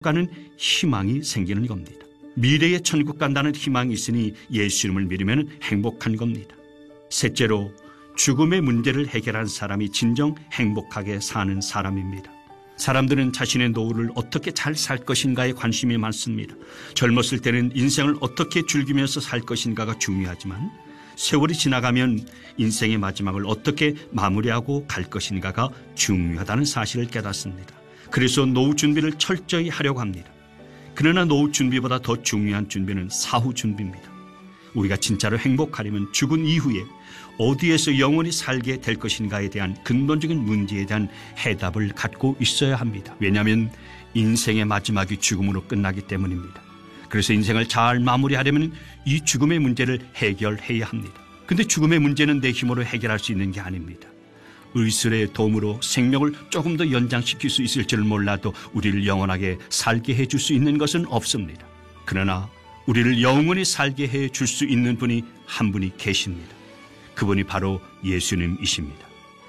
가는 희망이 생기는 겁니다. 미래에 천국 간다는 희망이 있으니 예수님을 믿으면 행복한 겁니다. 셋째로, 죽음의 문제를 해결한 사람이 진정 행복하게 사는 사람입니다. 사람들은 자신의 노후를 어떻게 잘 살 것인가에 관심이 많습니다. 젊었을 때는 인생을 어떻게 즐기면서 살 것인가가 중요하지만 세월이 지나가면 인생의 마지막을 어떻게 마무리하고 갈 것인가가 중요하다는 사실을 깨닫습니다. 그래서 노후 준비를 철저히 하려고 합니다. 그러나 노후 준비보다 더 중요한 준비는 사후 준비입니다. 우리가 진짜로 행복하려면 죽은 이후에 어디에서 영원히 살게 될 것인가에 대한 근본적인 문제에 대한 해답을 갖고 있어야 합니다. 왜냐하면 인생의 마지막이 죽음으로 끝나기 때문입니다. 그래서 인생을 잘 마무리하려면 이 죽음의 문제를 해결해야 합니다. 그런데 죽음의 문제는 내 힘으로 해결할 수 있는 게 아닙니다. 의술의 도움으로 생명을 조금 더 연장시킬 수 있을지를 몰라도 우리를 영원하게 살게 해줄 수 있는 것은 없습니다. 그러나 우리를 영원히 살게 해줄 수 있는 분이 한 분이 계십니다. 그분이 바로 예수님이십니다.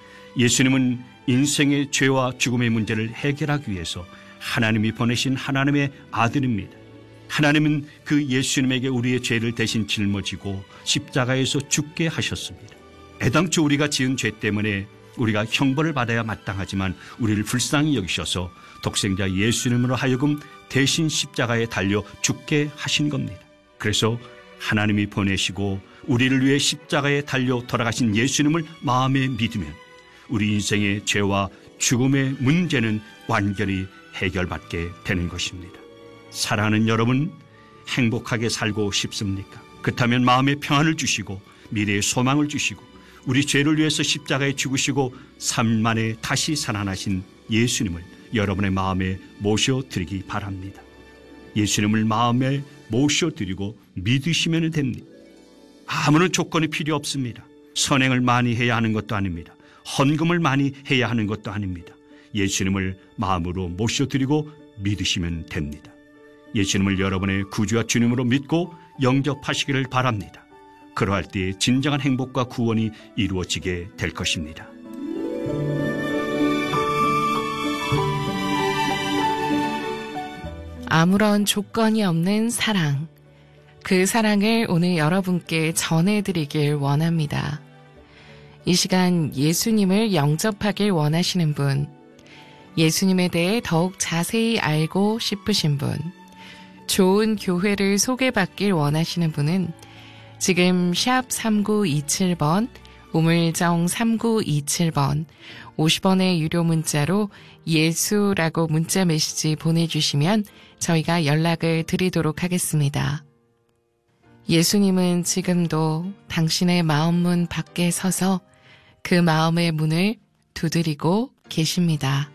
예수님은 인생의 죄와 죽음의 문제를 해결하기 위해서 하나님이 보내신 하나님의 아들입니다. 하나님은 그 예수님에게 우리의 죄를 대신 짊어지고 십자가에서 죽게 하셨습니다. 애당초 우리가 지은 죄 때문에 우리가 형벌을 받아야 마땅하지만 우리를 불쌍히 여기셔서 독생자 예수님으로 하여금 대신 십자가에 달려 죽게 하신 겁니다. 그래서 하나님이 보내시고 우리를 위해 십자가에 달려 돌아가신 예수님을 마음에 믿으면 우리 인생의 죄와 죽음의 문제는 완전히 해결받게 되는 것입니다. 사랑하는 여러분, 행복하게 살고 싶습니까? 그렇다면 마음의 평안을 주시고 미래의 소망을 주시고 우리 죄를 위해서 십자가에 죽으시고 3일 만에 다시 살아나신 예수님을 여러분의 마음에 모셔드리기 바랍니다. 예수님을 마음에 모셔드리고 믿으시면 됩니다. 아무런 조건이 필요 없습니다. 선행을 많이 해야 하는 것도 아닙니다. 헌금을 많이 해야 하는 것도 아닙니다. 예수님을 마음으로 모셔드리고 믿으시면 됩니다. 예수님을 여러분의 구주와 주님으로 믿고 영접하시기를 바랍니다. 그러할 때 진정한 행복과 구원이 이루어지게 될 것입니다. 아무런 조건이 없는 사랑, 그 사랑을 오늘 여러분께 전해드리길 원합니다. 이 시간 예수님을 영접하길 원하시는 분, 예수님에 대해 더욱 자세히 알고 싶으신 분, 좋은 교회를 소개받길 원하시는 분은 지금 샵 3927번, 우물정 3927번, 50원의 유료 문자로 예수라고 문자 메시지 보내주시면 저희가 연락을 드리도록 하겠습니다. 예수님은 지금도 당신의 마음문 밖에 서서 그 마음의 문을 두드리고 계십니다.